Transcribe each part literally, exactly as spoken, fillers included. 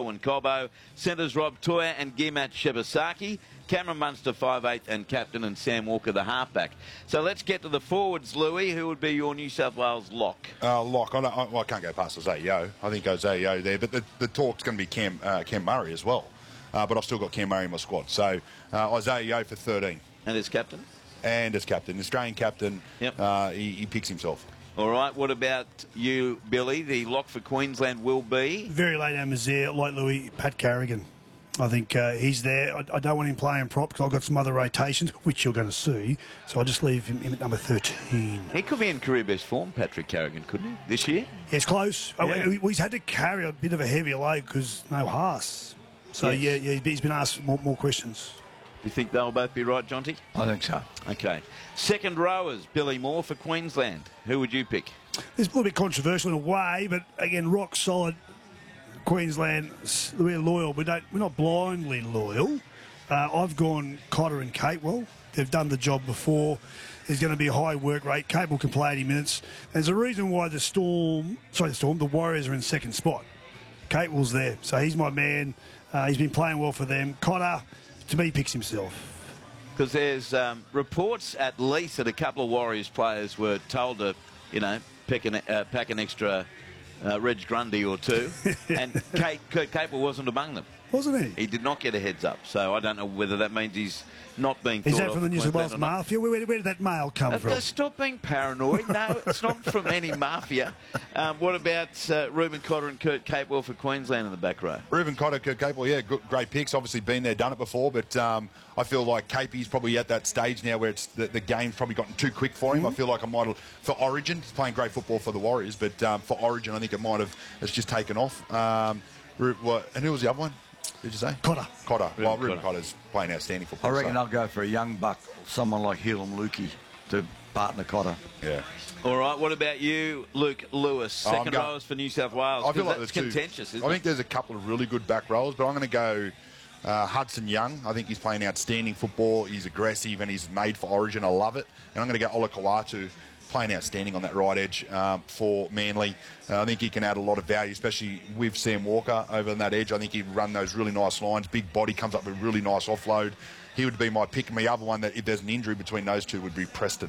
Cobbo and Cobbo. Centres Rob Toya and Gimat Shibasaki. Cameron Munster, five eight, and captain, and Sam Walker, the halfback. So let's get to the forwards, Louis. Who would be your New South Wales lock? Uh, lock. I, don't, I, well, I can't go past Isaiah. I think Isaiah there, but the, the talk's going to be Cam, uh, Cam Murray as well. Uh, but I've still got Cam Murray in my squad. So uh, Isaiah for thirteen. And as captain? And as captain. Australian captain. Yep. Uh, he, he picks himself. All right. What about you, Billy? The lock for Queensland will be? Very late hours there, like Louis, Pat Carrigan. I think uh, he's there. I, I don't want him playing prop because I've got some other rotations, which you're going to see. So I'll just leave him, him at number thirteen. He could be in career best form, Patrick Carrigan, couldn't he, this year? Yeah, it's close. Yeah. Oh, we, he's had to carry a bit of a heavier load because no Haas. So, Yes. yeah, yeah, he's been asked more, more questions. You think they'll both be right, Jonty? I think so. Okay. Second rowers, Billy Moore for Queensland. Who would you pick? It's a little bit controversial in a way, but again, rock solid. Queensland, we're loyal. We don't, we're not blindly loyal. Uh, I've gone Cotter and Capewell. They've done the job before. There's going to be a high work rate. Capewell can play eighty minutes. There's a reason why the Storm, sorry, the Storm, the Warriors are in second spot. Capewell's there, so he's my man. Uh, he's been playing well for them. Cotter, to me, picks himself. Because there's um, reports at least that a couple of Warriors players were told to, you know, pick an, uh, pack an extra uh, Reg Grundy or two, and Kate, Kurt Capewell wasn't among them. Wasn't he? He did not get a heads up, so I don't know whether that means he's not being thought Is that of from the New South Queensland Wales or not. Mafia? Where, where, where did that mail come Uh, from? Stop being paranoid. No, it's not from any mafia. Um, what about uh, Reuben Cotter and Kurt Capewell for Queensland in the back row? Reuben Cotter, Kurt Capewell, yeah, good, great picks. Obviously been there, done it before, but um, I feel like Capey's probably at that stage now where it's the, the game's probably gotten too quick for him. Mm-hmm. I feel like I might have, for Origin, he's playing great football for the Warriors, but um, for Origin, I think it might have, it's just taken off. Um, Ru- what, and who was the other one? Did you say? Cotter. Cotter. Reuben well, Reuben Cotter. Cotter's playing outstanding I football. reckon so. I'll go for a young buck, someone like Helam Lukey, to partner Cotter. Yeah. All right, what about you, Luke Lewis? Oh, I'm Second going- rowers for New South Wales. I feel 'Cause like that's there's two. contentious, isn't I think it? there's a couple of really good back rows, but I'm going to go uh, Hudson Young. I think he's playing outstanding football. He's aggressive and he's made for Origin. I love it. And I'm going to go Ola Kawatu, playing outstanding on that right edge um, for Manly. Uh, I think he can add a lot of value, especially with Sam Walker over on that edge. I think he'd run those really nice lines. Big body, comes up with a really nice offload. He would be my pick. And the other one that if there's an injury between those two would be Preston.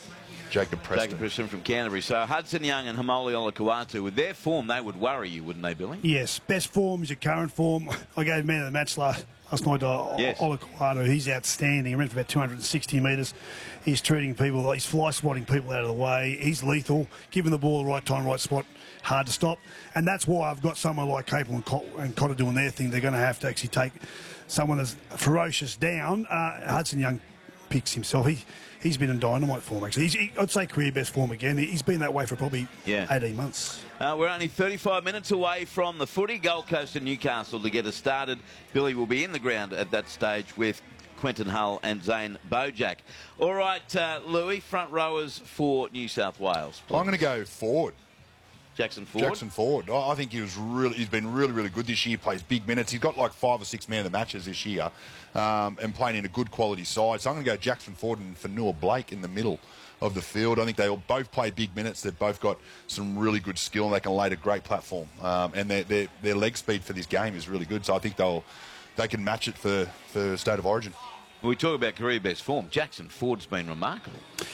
Jacob Preston. Jacob Preston from Canterbury. So Hudson Young and Hamoli Olakau'atu, with their form, they would worry you, wouldn't they, Billy? Yes, best form is your current form. I gave man of the match last, last night to Yes. Olakau'atu. He's outstanding. He ran for about two hundred sixty metres. He's treating people, like he's fly swatting people out of the way. He's lethal, giving the ball the right time, right spot, hard to stop. And that's why I've got someone like Capel and, Cot- and Cotter doing their thing. They're going to have to actually take someone that's ferocious down. Uh, Hudson Young picks himself. He, he's been in dynamite form, actually. He's, he, I'd say career best form again. He's been that way for probably Yeah. eighteen months. Uh, we're only thirty-five minutes away from the footy. Gold Coast and Newcastle to get us started. Billy will be in the ground at that stage with Quentin Hull and Zane Bojack. All right, uh, Louis, front rowers for New South Wales. I'm going to go forward. Jackson Ford. Jackson Ford. I I think he was really, he's been really, really good this year. Plays big minutes. He's got like five or six man of the matches this year, um, and playing in a good quality side. So I'm going to go Jackson Ford and Fanua Blake in the middle of the field. I think they all both play big minutes. They've both got some really good skill, and they can lay a great platform. Um, and their, their their leg speed for this game is really good. So I think they'll they can match it for for State of Origin. When we talk about career best form, Jackson Ford's been remarkable.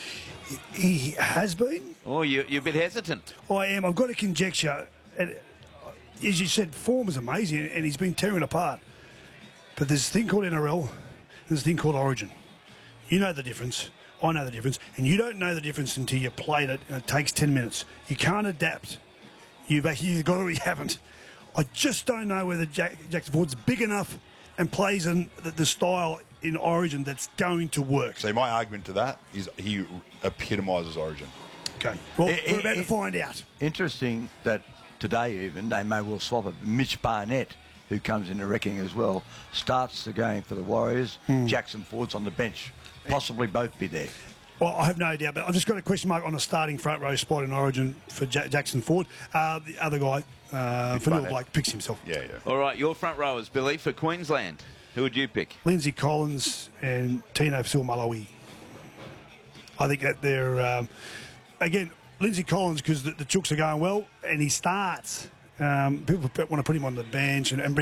He has been. Oh, you, you're a bit hesitant. I am. I've got a conjecture. And as you said, form is amazing, and he's been tearing apart. But there's a thing called N R L. There's a thing called Origin. You know the difference. I know the difference. And you don't know the difference until you played it, and it takes ten minutes. You can't adapt. You've actually you've got to, you haven't. I just don't know whether Jack, Jackson Ford's big enough and plays in the, the style in Origin that's going to work. So my argument to that is he epitomises Origin. Okay. Well, Eh, we're about eh, to eh, find out. Interesting that today even, they may well swap it. Mitch Barnett, who comes into wrecking as well, starts the game for the Warriors. Jackson Ford's on the bench. Possibly both be there. Well, I have no doubt, but I've just got a question mark on a starting front row spot in Origin for Ja- Jackson Ford. Uh, the other guy, uh, Fanua Barnett. Blake, picks himself. Yeah, yeah. All right, your front rowers, Billy, for Queensland. Who would you pick? Lindsay Collins and Tino Silmalawi. I think that they're, um, again, Lindsay Collins, because the, the Chooks are going well, and he starts. Um, people want to put him on the bench and, and bring